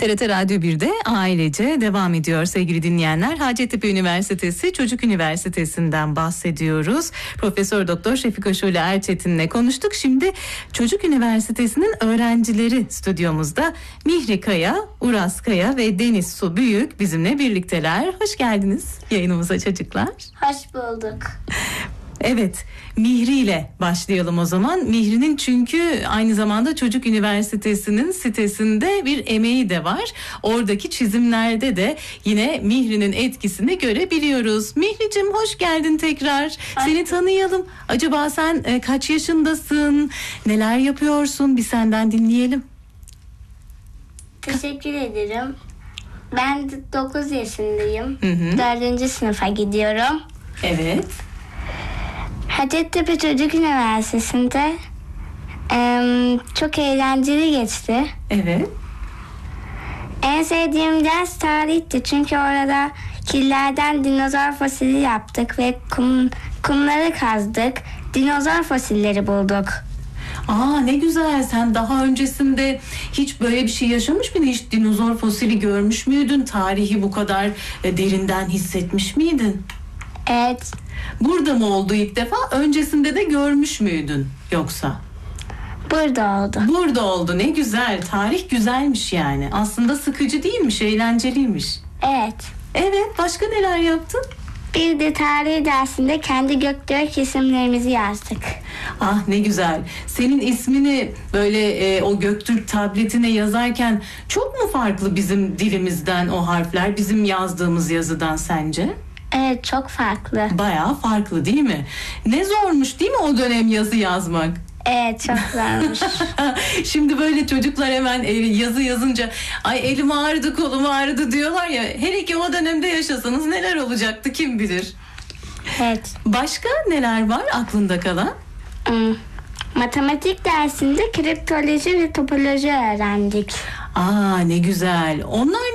TRT Radyo 1'de ailece devam ediyor sevgili dinleyenler. Hacettepe Üniversitesi Çocuk Üniversitesi'nden bahsediyoruz. Profesör Doktor Şefika Şule Erçetin'le konuştuk. Şimdi Çocuk Üniversitesi'nin öğrencileri stüdyomuzda. Mihri Kaya, Uras Kaya ve Deniz Su Büyük bizimle birlikteler. Hoş geldiniz yayınımıza çocuklar. Hoş bulduk. Evet, Mihri ile başlayalım o zaman. Mihri'nin çünkü aynı zamanda Çocuk Üniversitesi'nin sitesinde bir emeği de var. Oradaki çizimlerde de yine Mihri'nin etkisini görebiliyoruz. Mihri'cim hoş geldin tekrar. Seni tanıyalım. Acaba sen kaç yaşındasın? Neler yapıyorsun? Bir senden dinleyelim. Teşekkür ederim. Ben 9 yaşındayım. 4. sınıfa gidiyorum. Evet. Hacettepe Çocuk Üniversitesi'nde çok eğlenceli geçti. Evet. En sevdiğim ders tarihti. Çünkü orada killerden dinozor fosili yaptık ve kumları kazdık. Dinozor fosilleri bulduk. Aa ne güzel. Sen daha öncesinde hiç böyle bir şey yaşamış mıydın? Hiç dinozor fosili görmüş müydün? Tarihi bu kadar derinden hissetmiş miydin? Evet. Burada mı oldu ilk defa? Öncesinde de görmüş müydün yoksa? Burada oldu. Burada oldu. Ne güzel. Tarih güzelmiş yani. Aslında sıkıcı değilmiş, eğlenceliymiş. Evet. Evet. Başka neler yaptın? Bir de tarih dersinde kendi Göktürk isimlerimizi yazdık. Ah ne güzel. Senin ismini böyle o Göktürk tabletine yazarken çok mu farklı bizim dilimizden o harfler, bizim yazdığımız yazıdan sence? Evet, çok farklı. Bayağı farklı değil mi? Ne zormuş değil mi o dönem yazı yazmak? Evet, çok zormuş. Şimdi böyle çocuklar hemen yazı yazınca ay elim ağrıdı, kolum ağrıdı diyorlar ya. Hele ki o dönemde yaşasanız neler olacaktı kim bilir. Evet. Başka neler var aklında kalan? Matematik dersinde kriptoloji ve topoloji öğrendik. Aa ne güzel. Onlar